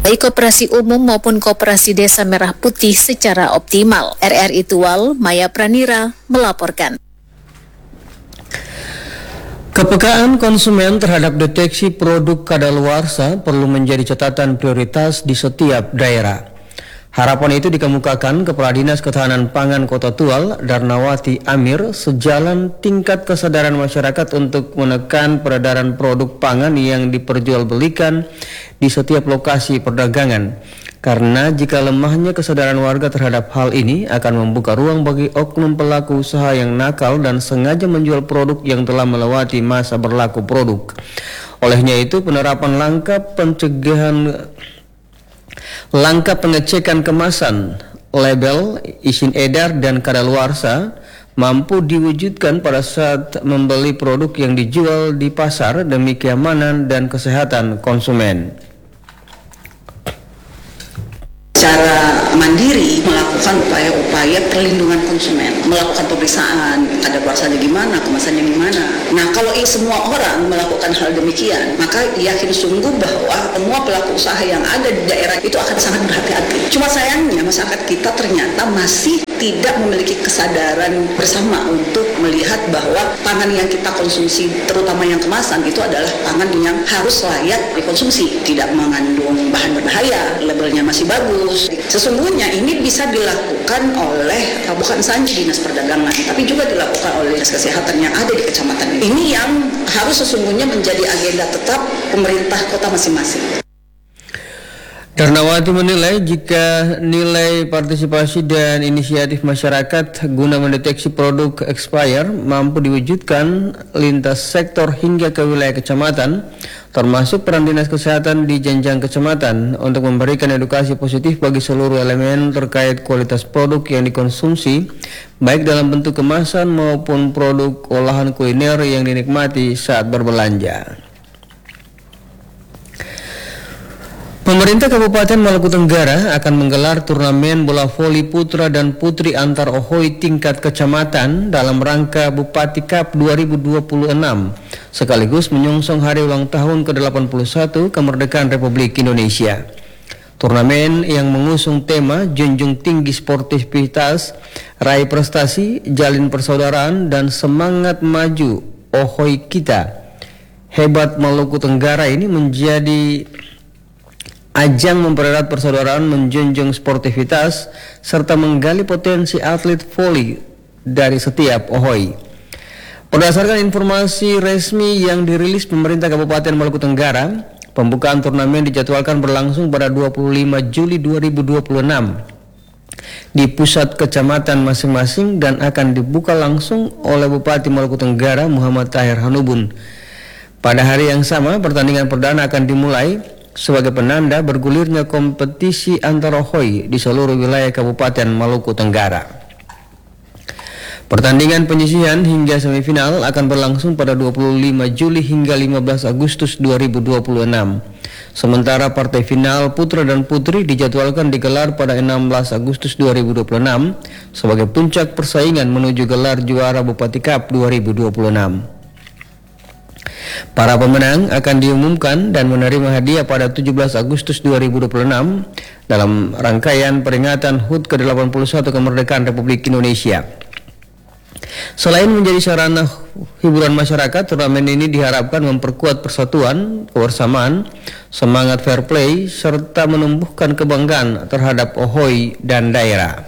baik koperasi umum maupun koperasi Desa Merah Putih secara optimal. RRI Tual, Maya Pranira melaporkan. Kepekaan konsumen terhadap deteksi produk kadaluarsa perlu menjadi catatan prioritas di setiap daerah. Harapan itu dikemukakan Kepala Dinas Ketahanan Pangan Kota Tual, Darnawati Amir, sejalan tingkat kesadaran masyarakat untuk menekan peredaran produk pangan yang diperjualbelikan di setiap lokasi perdagangan. Karena jika lemahnya kesadaran warga terhadap hal ini akan membuka ruang bagi oknum pelaku usaha yang nakal dan sengaja menjual produk yang telah melewati masa berlaku produk. Olehnya itu, penerapan langkah pengecekan kemasan, label, izin edar, dan kadaluarsa mampu diwujudkan pada saat membeli produk yang dijual di pasar demi keamanan dan kesehatan konsumen. Secara mandiri melakukan upaya-upaya perlindungan konsumen, melakukan pemeriksaan kadaluarsanya gimana, kemasannya gimana. Nah, kalau semua orang melakukan hal demikian, maka yakin sungguh bahwa semua pelaku usaha yang ada di daerah itu akan sangat berhati-hati. Cuma sayangnya masyarakat kita ternyata masih tidak memiliki kesadaran bersama untuk melihat bahwa pangan yang kita konsumsi, terutama yang kemasan, itu adalah pangan yang harus layak dikonsumsi, tidak mengandung bahan berbahaya, labelnya masih bagus. Sesungguhnya ini bisa dilakukan oleh bukan saja Dinas Perdagangan, tapi juga dilakukan oleh Dinas Kesehatan yang ada di kecamatan ini. Ini yang harus sesungguhnya menjadi agenda tetap pemerintah kota masing-masing. Darnawati menilai jika nilai partisipasi dan inisiatif masyarakat guna mendeteksi produk expired mampu diwujudkan lintas sektor hingga ke wilayah kecamatan, termasuk peran Dinas Kesehatan di jenjang kecamatan untuk memberikan edukasi positif bagi seluruh elemen terkait kualitas produk yang dikonsumsi, baik dalam bentuk kemasan maupun produk olahan kuliner yang dinikmati saat berbelanja. Pemerintah Kabupaten Maluku Tenggara akan menggelar turnamen bola voli putra dan putri antar Ohoi tingkat kecamatan dalam rangka Bupati Cup 2026, sekaligus menyongsong hari ulang tahun ke-81 kemerdekaan Republik Indonesia. Turnamen yang mengusung tema Junjung Tinggi Sportivitas, Raih Prestasi, Jalin Persaudaraan, dan Semangat Maju Ohoi Kita Hebat Maluku Tenggara ini menjadi ajang mempererat persaudaraan, menjunjung sportivitas, serta menggali potensi atlet voli dari setiap Ohoi. Berdasarkan informasi resmi yang dirilis pemerintah Kabupaten Maluku Tenggara, pembukaan turnamen dijadwalkan berlangsung pada 25 Juli 2026 di pusat kecamatan masing-masing dan akan dibuka langsung oleh Bupati Maluku Tenggara Muhammad Tahir Hanubun. Pada hari yang sama, pertandingan perdana akan dimulai sebagai penanda bergulirnya kompetisi antar Ohoi di seluruh wilayah Kabupaten Maluku Tenggara. Pertandingan penyisihan hingga semifinal akan berlangsung pada 25 Juli hingga 15 Agustus 2026. Sementara partai final putra dan putri dijadwalkan digelar pada 16 Agustus 2026 sebagai puncak persaingan menuju gelar juara Bupati Cup 2026. Para pemenang akan diumumkan dan menerima hadiah pada 17 Agustus 2026 dalam rangkaian peringatan HUT ke-81 kemerdekaan Republik Indonesia. Selain menjadi sarana hiburan masyarakat, turnamen ini diharapkan memperkuat persatuan, kebersamaan, semangat fair play, serta menumbuhkan kebanggaan terhadap Ohoi dan daerah.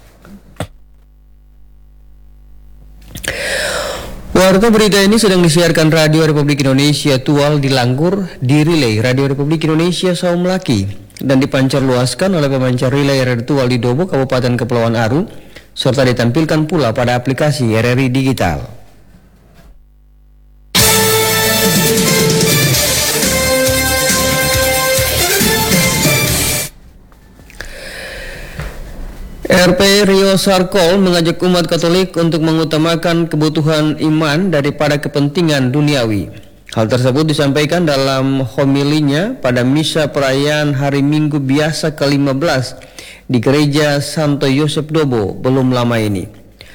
Warta berita ini sedang disiarkan Radio Republik Indonesia Tual di Langgur, direlay Radio Republik Indonesia Saumlaki, dan dipancarluaskan oleh pemancar relay Radio Tual di Dobo, Kabupaten Kepulauan Aru, serta ditampilkan pula pada aplikasi RRI Digital. RP Rio Sarkol mengajak umat Katolik untuk mengutamakan kebutuhan iman daripada kepentingan duniawi. Hal tersebut disampaikan dalam homilinya pada misa perayaan Hari Minggu Biasa ke-15 di Gereja Santo Yosef Dobo belum lama ini.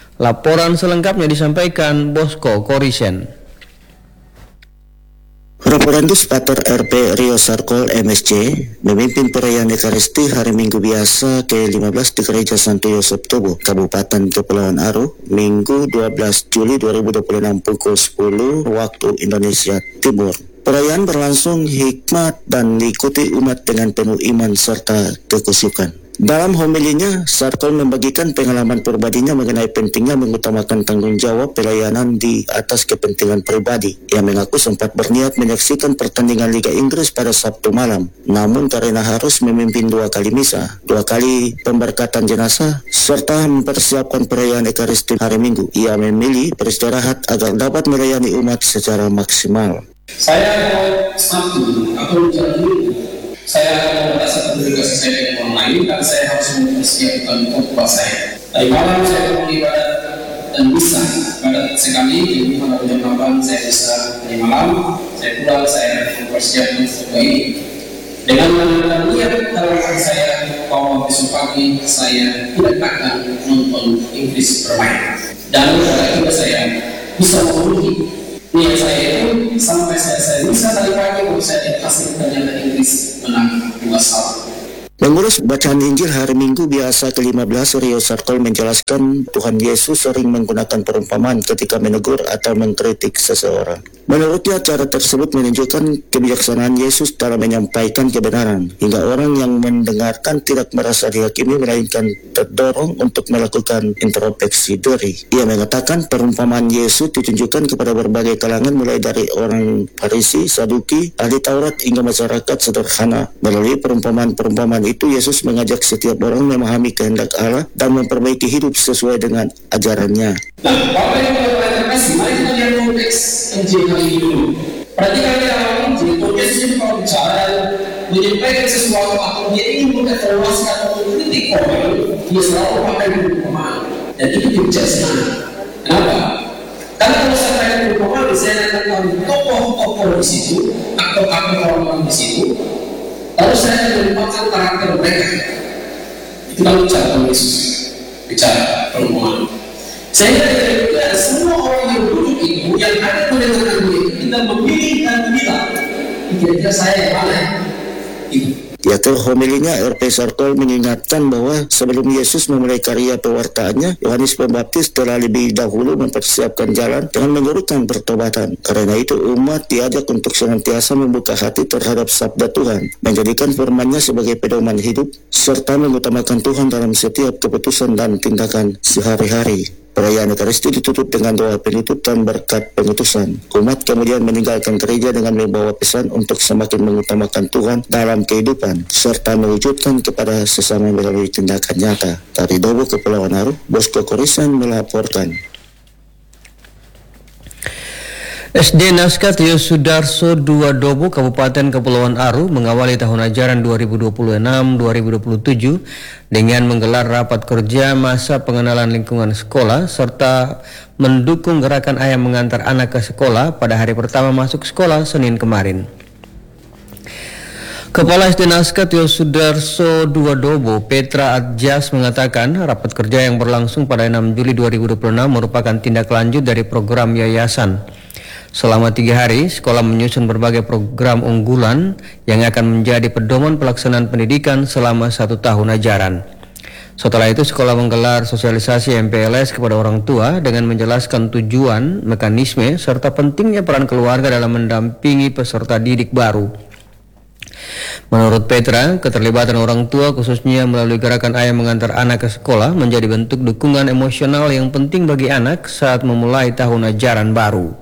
Laporan selengkapnya disampaikan Bosco Korisen. Korporantus Pater RP Rio Sarkol MSC memimpin perayaan Ekaristi hari Minggu biasa ke-15 di Gereja Santo Yosef Tobo, Kabupaten Kepulauan Aru, Minggu 12 Juli 2026 pukul 10 waktu Indonesia Timur. Perayaan berlangsung hikmat dan diikuti umat dengan penuh iman serta kekusyukan. Dalam homilinya, Sarkol membagikan pengalaman pribadinya mengenai pentingnya mengutamakan tanggung jawab pelayanan di atas kepentingan pribadi. Ia mengaku sempat berniat menyaksikan pertandingan Liga Inggris pada Sabtu malam, namun karena harus memimpin 2 kali misa, 2 kali pemberkatan jenazah, serta mempersiapkan perayaan Ekaristi hari Minggu, ia memilih beristirahat agar dapat melayani umat secara maksimal. Saya Sabtu atau Minggu, saya akan membatasi komunikasi saya dengan orang lain dan saya harus mempersiapkan khotbah saya. Tadi malam saya beribadat dan bisa pada sekali, jadi pada jam 8 saya bisa dari malam, saya pulang saya mempersiapkan khotbah ini. Dengan niat dalam hati saya bahwa besok pagi saya tidak akan nonton Inggris bermain. Dan pada itu saya bisa memenuhi niat saya itu sampai saya bisa dari pagi untuk saya dikasih ternyata Inggris menang 2-1. Mengurus bacaan Injil hari Minggu biasa ke-15, Rio Sarkol menjelaskan Tuhan Yesus sering menggunakan perumpamaan ketika menegur atau mengkritik seseorang. Menurutnya cara tersebut menunjukkan kebijaksanaan Yesus dalam menyampaikan kebenaran, hingga orang yang mendengarkan tidak merasa dihakimi melainkan terdorong untuk melakukan introspeksi diri. Ia mengatakan perumpamaan Yesus ditunjukkan kepada berbagai kalangan mulai dari orang Farisi, Saduki, ahli Taurat hingga masyarakat sederhana. Melalui perumpamaan-perumpamaan itu Yesus mengajak setiap orang memahami kehendak Allah dan memperbaiki hidup sesuai dengan ajarannya. Nah, Bapak yang terkasih, mari kita lihat konteks Injil kali ini dulu. Perhatikan di dalam Injil, Tuhan Yesus itu kalau bicara menyampaikan sesuatu atau dia ingin mengevaluasi atau mengkritik orang, dia selalu pakai perumpamaan. Dan itu dibijaksanaan. Kenapa? Karena kalau saya pakai perumpamaan, saya akan tahu tokoh-tokoh di situ atau orang-orang di situ. Lalu saya menempatkan karakter mereka. Itu kan bicara Tuhan Yesus, bicara perumpamaan. Sehingga dari semua orang yang duduk itu, yang ada mendengarkan dia, kita memilih dan bilang, kira-kira saya yang mana? Itu. Di akhir homilinya, RP Sarkol mengingatkan bahwa sebelum Yesus memulai karya pewartaannya, Yohanes Pembaptis telah lebih dahulu mempersiapkan jalan dengan menyerukan pertobatan. Karena itu umat diajak untuk senantiasa membuka hati terhadap sabda Tuhan, menjadikan firman-Nya sebagai pedoman hidup, serta mengutamakan Tuhan dalam setiap keputusan dan tindakan sehari-hari. Perayaan Ekaristi ditutup dengan doa penutup dan berkat pengutusan. Umat kemudian meninggalkan gereja dengan membawa pesan untuk semakin mengutamakan Tuhan dalam kehidupan, serta mewujudkan kepada sesama melalui tindakan nyata. Dari Dobo, Kepulauan Aru, Bosco Korisan melaporkan. SD Naskat Yosudarso 2 Dobo, Kabupaten Kepulauan Aru mengawali tahun ajaran 2026-2027 dengan menggelar rapat kerja masa pengenalan lingkungan sekolah serta mendukung gerakan ayah mengantar anak ke sekolah pada hari pertama masuk sekolah Senin kemarin. Kepala SD Naskat Yosudarso 2 Dobo, Petra Adjas mengatakan rapat kerja yang berlangsung pada 6 Juli 2026 merupakan tindak lanjut dari program yayasan. Selama 3 hari, sekolah menyusun berbagai program unggulan yang akan menjadi pedoman pelaksanaan pendidikan selama 1 tahun ajaran. Setelah itu, sekolah menggelar sosialisasi MPLS kepada orang tua dengan menjelaskan tujuan, mekanisme, serta pentingnya peran keluarga dalam mendampingi peserta didik baru. Menurut Petra, keterlibatan orang tua khususnya melalui gerakan ayah mengantar anak ke sekolah menjadi bentuk dukungan emosional yang penting bagi anak saat memulai tahun ajaran baru.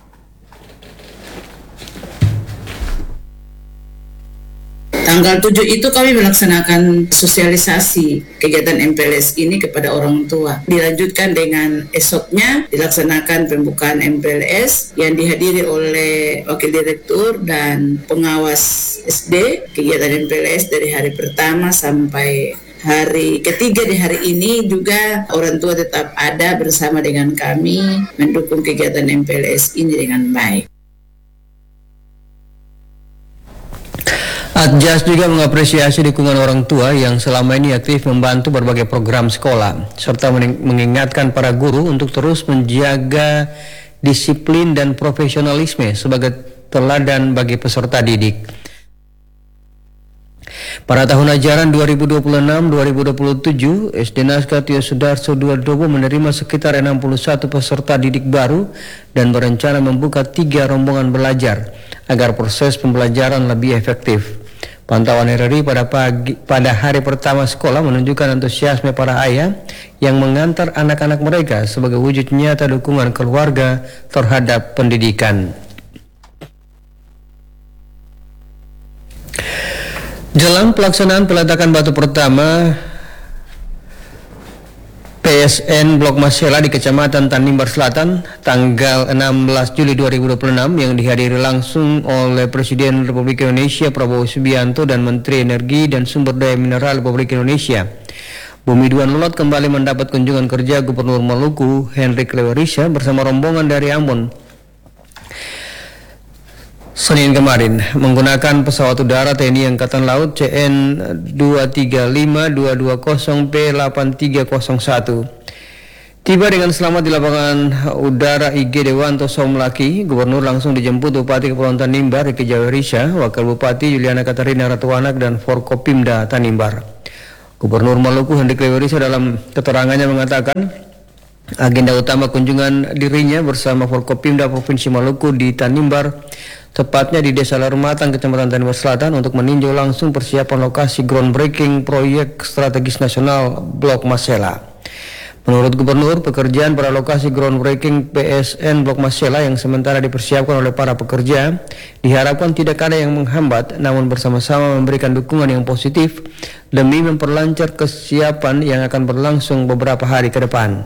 Tanggal 7 itu kami melaksanakan sosialisasi kegiatan MPLS ini kepada orang tua. Dilanjutkan dengan esoknya dilaksanakan pembukaan MPLS yang dihadiri oleh wakil direktur dan pengawas SD. Kegiatan MPLS dari hari pertama sampai hari ketiga di hari ini juga orang tua tetap ada bersama dengan kami mendukung kegiatan MPLS ini dengan baik. Adjas juga mengapresiasi dukungan orang tua yang selama ini aktif membantu berbagai program sekolah, serta mengingatkan para guru untuk terus menjaga disiplin dan profesionalisme sebagai teladan bagi peserta didik. Pada tahun ajaran 2026-2027, SD Naskah Tio Sudarso Duardobo menerima sekitar 61 peserta didik baru dan berencana membuka 3 rombongan belajar agar proses pembelajaran lebih efektif. Pantauan RRI pada hari pertama sekolah menunjukkan antusiasme para ayah yang mengantar anak-anak mereka sebagai wujud nyata dukungan keluarga terhadap pendidikan. Dalam pelaksanaan peletakan batu pertama PSN Blok Masela di Kecamatan Tanimbar Selatan tanggal 16 Juli 2026 yang dihadiri langsung oleh Presiden Republik Indonesia Prabowo Subianto dan Menteri Energi dan Sumber Daya Mineral Republik Indonesia Bumi Duan Lulot kembali mendapat kunjungan kerja Gubernur Maluku Henryk Lewerisha bersama rombongan dari Ambon Senin kemarin menggunakan pesawat udara TNI Angkatan Laut CN 235-220P8301. Tiba dengan selamat di lapangan udara IG Dewanto Somlaki, Gubernur langsung dijemput Bupati Kepulauan Tanimbar Ricky Jawerisha, Wakil Bupati Juliana Katarina Ratuanak dan Forkopimda Tanimbar. Gubernur Maluku Henryk Lewerisha dalam keterangannya mengatakan agenda utama kunjungan dirinya bersama Forkopimda Provinsi Maluku di Tanimbar, tepatnya di Desa Larmatang, Kecamatan Tanimbar Selatan, untuk meninjau langsung persiapan lokasi groundbreaking proyek strategis nasional Blok Masela. Menurut Gubernur, pekerjaan pada lokasi groundbreaking PSN Blok Masela yang sementara dipersiapkan oleh para pekerja diharapkan tidak ada yang menghambat, namun bersama-sama memberikan dukungan yang positif demi memperlancar kesiapan yang akan berlangsung beberapa hari ke depan.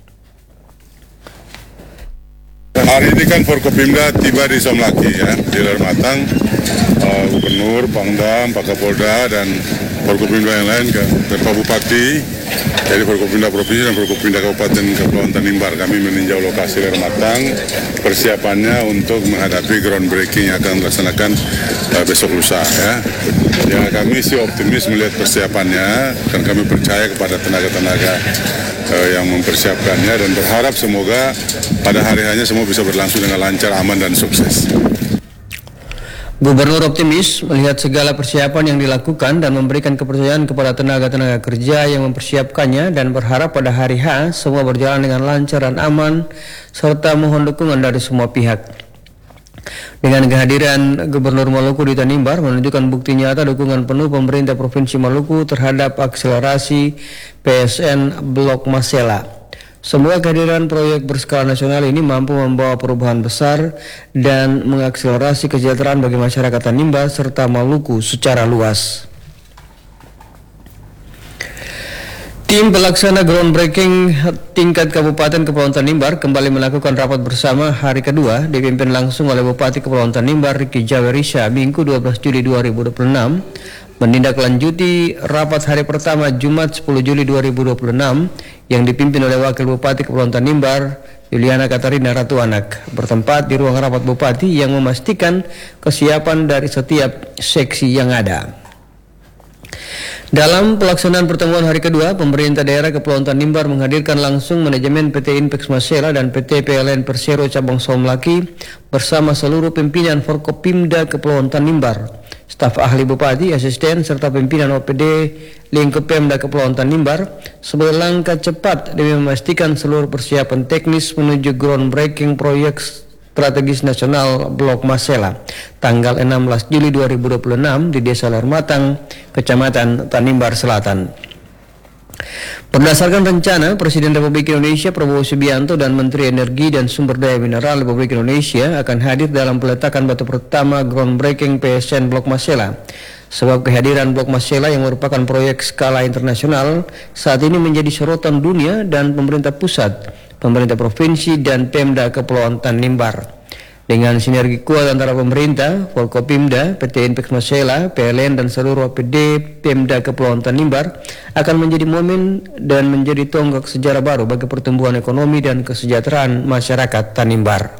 Hari ini kan Forkopimda tiba di Somlaki ya, di Larmatang. Gubernur, Pangdam, Pak Kapolda dan Forkopimda yang lain dan Pak Bupati, jadi Forkopimda Provinsi dan Forkopimda Kabupaten Kepulauan Tanimbar. Kami meninjau lokasi Larmatang, persiapannya untuk menghadapi groundbreaking yang akan dilaksanakan besok lusa ya. Ya, kami sih optimis melihat persiapannya dan kami percaya kepada tenaga-tenaga yang mempersiapkannya dan berharap semoga pada hari-harinya semua bisa berlangsung dengan lancar, aman dan sukses. Gubernur optimis melihat segala persiapan yang dilakukan dan memberikan kepercayaan kepada tenaga-tenaga kerja yang mempersiapkannya dan berharap pada hari H semua berjalan dengan lancar dan aman serta mohon dukungan dari semua pihak. Dengan kehadiran Gubernur Maluku di Tanimbar menunjukkan bukti nyata dukungan penuh pemerintah Provinsi Maluku terhadap akselerasi PSN Blok Masela. Semoga kehadiran proyek berskala nasional ini mampu membawa perubahan besar dan mengakselerasi kesejahteraan bagi masyarakat Tanimbar serta Maluku secara luas. Tim pelaksana groundbreaking tingkat Kabupaten Kepulauan Tanimbar kembali melakukan rapat bersama hari kedua dipimpin langsung oleh Bupati Kepulauan Tanimbar Ricky Jawerisha Minggu 12 Juli 2026 menindaklanjuti rapat hari pertama Jumat 10 Juli 2026 yang dipimpin oleh Wakil Bupati Kepulauan Tanimbar Juliana Katarina Ratuanak bertempat di ruang rapat Bupati yang memastikan kesiapan dari setiap seksi yang ada. Dalam pelaksanaan pertemuan hari kedua, pemerintah daerah Kepulauan Tanimbar menghadirkan langsung manajemen PT Inpex Masela dan PT PLN Persero Cabang Somlaki bersama seluruh pimpinan Forkopimda Kepulauan Tanimbar, staf ahli Bupati, asisten, serta pimpinan OPD Lingkup Pemda Kepulauan Tanimbar sebagai langkah cepat demi memastikan seluruh persiapan teknis menuju groundbreaking proyek strategis nasional Blok Masela tanggal 16 Juli 2026 di Desa Larmatang, Kecamatan Tanimbar Selatan. Berdasarkan rencana, Presiden Republik Indonesia Prabowo Subianto dan Menteri Energi dan Sumber Daya Mineral Republik Indonesia akan hadir dalam peletakan batu pertama groundbreaking PSN Blok Masela. Sebab kehadiran Blok Masela yang merupakan proyek skala internasional saat ini menjadi sorotan dunia dan pemerintah pusat, pemerintah provinsi dan Pemda Kepulauan Tanimbar. Dengan sinergi kuat antara pemerintah, Forkopimda, PT Inpex Masela, PLN dan seluruh OPD Pemda Kepulauan Tanimbar akan menjadi momen dan menjadi tonggak sejarah baru bagi pertumbuhan ekonomi dan kesejahteraan masyarakat Tanimbar.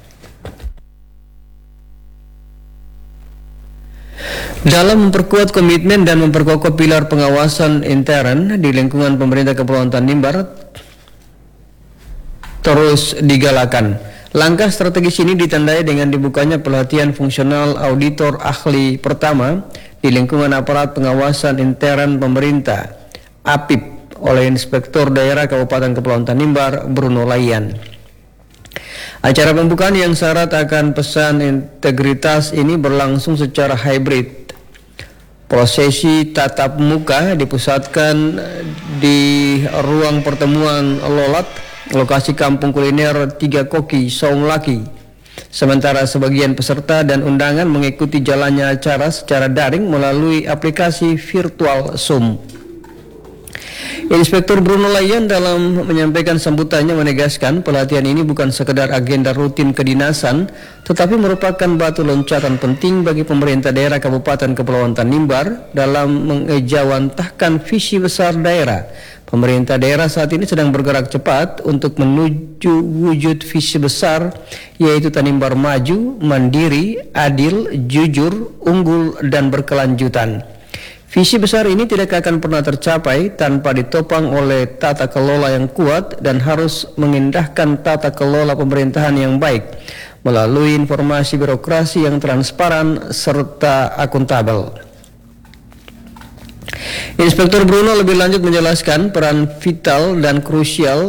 Dalam memperkuat komitmen dan memperkokoh pilar pengawasan intern di lingkungan pemerintah Kepulauan Tanimbar terus digalakan. Langkah strategis ini ditandai dengan dibukanya pelatihan fungsional auditor ahli pertama di lingkungan aparat pengawasan intern pemerintah (APIP) oleh Inspektur Daerah Kabupaten Kepulauan Tanimbar Bruno Layan. Acara pembukaan yang syarat akan pesan integritas ini berlangsung secara hybrid. Prosesi tatap muka dipusatkan di ruang pertemuan Lolat, lokasi kampung kuliner Tiga Koki, Saung Laki. Sementara sebagian peserta dan undangan mengikuti jalannya acara secara daring melalui aplikasi virtual Zoom. Inspektur Bruno Layan dalam menyampaikan sambutannya menegaskan pelatihan ini bukan sekedar agenda rutin kedinasan, tetapi merupakan batu loncatan penting bagi pemerintah daerah Kabupaten Kepulauan Tanimbar dalam mengejawantahkan visi besar daerah. Pemerintah daerah saat ini sedang bergerak cepat untuk menuju wujud visi besar, yaitu Tanimbar maju, mandiri, adil, jujur, unggul, dan berkelanjutan. Visi besar ini tidak akan pernah tercapai tanpa ditopang oleh tata kelola yang kuat dan harus mengindahkan tata kelola pemerintahan yang baik melalui informasi birokrasi yang transparan serta akuntabel. Inspektur Bruno lebih lanjut menjelaskan peran vital dan krusial